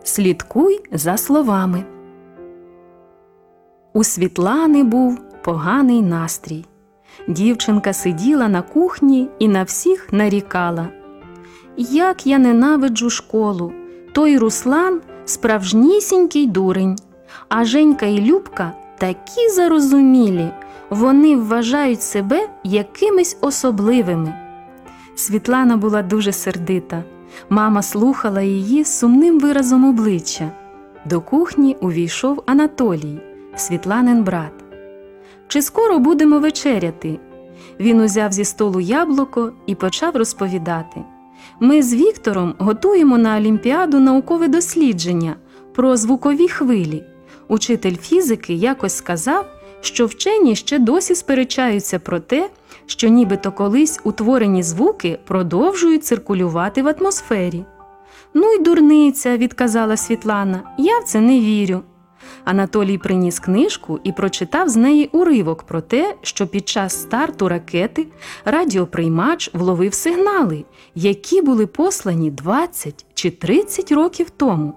Слідкуй за словами. У Світлани був поганий настрій. Дівчинка сиділа на кухні і на всіх нарікала. «Як я ненавиджу школу! Той Руслан – справжнісінький дурень, а Женька і Любка такі зарозумілі, вони вважають себе якимись особливими». Світлана була дуже сердита. Мама слухала її з сумним виразом обличчя. До кухні увійшов Анатолій, Світланин брат. «Чи скоро будемо вечеряти?» Він узяв зі столу яблуко і почав розповідати. «Ми з Віктором готуємо на Олімпіаду наукове дослідження про звукові хвилі. Учитель фізики якось сказав, що вчені ще досі сперечаються про те, що нібито колись утворені звуки продовжують циркулювати в атмосфері». «Ну й дурниця», – відказала Світлана, – «я в це не вірю». Анатолій приніс книжку і прочитав з неї уривок про те, що під час старту ракети радіоприймач вловив сигнали, які були послані 20 чи 30 років тому.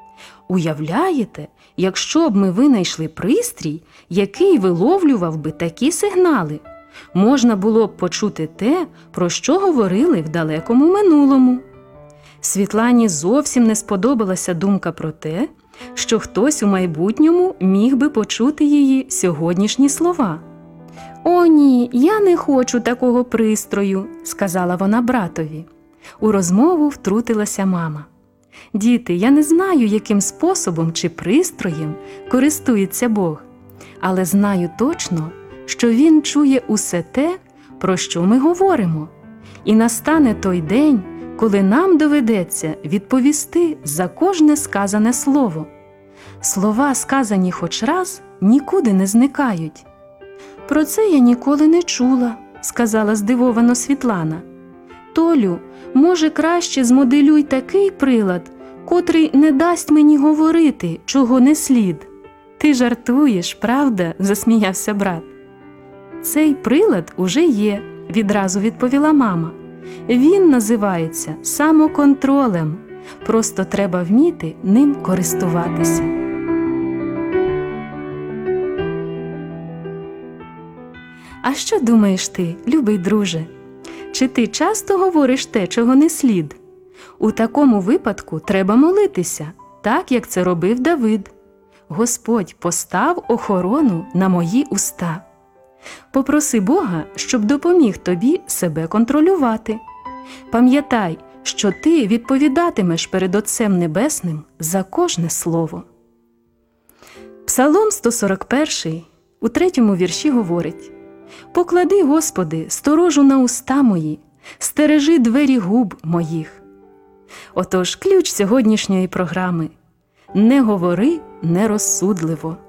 Уявляєте, якщо б ми винайшли пристрій, який виловлював би такі сигнали, можна було б почути те, про що говорили в далекому минулому. Світлані зовсім не сподобалася думка про те, що хтось у майбутньому міг би почути її сьогоднішні слова. «О ні, я не хочу такого пристрою», – сказала вона братові. У розмову втрутилася мама. «Діти, я не знаю, яким способом чи пристроєм користується Бог, але знаю точно, що Він чує усе те, про що ми говоримо. І настане той день, коли нам доведеться відповісти за кожне сказане слово. Слова, сказані хоч раз, нікуди не зникають». «Про це я ніколи не чула», – сказала здивовано Світлана. «Толю, може, краще змоделюй такий прилад, котрий не дасть мені говорити, чого не слід». «Ти жартуєш, правда?» – засміявся брат. «Цей прилад уже є», – відразу відповіла мама. «Він називається самоконтролем. Просто треба вміти ним користуватися». А що думаєш ти, любий друже? Чи ти часто говориш те, чого не слід? У такому випадку треба молитися, так, як це робив Давид. «Господь, постав охорону на мої уста». Попроси Бога, щоб допоміг тобі себе контролювати. Пам'ятай, що ти відповідатимеш перед Отцем Небесним за кожне слово. Псалом 141 у 3-му вірші говорить: «Поклади, Господи, сторожу на уста мої, стережи двері губ моїх». Отож, ключ сьогоднішньої програми – не говори нерозсудливо.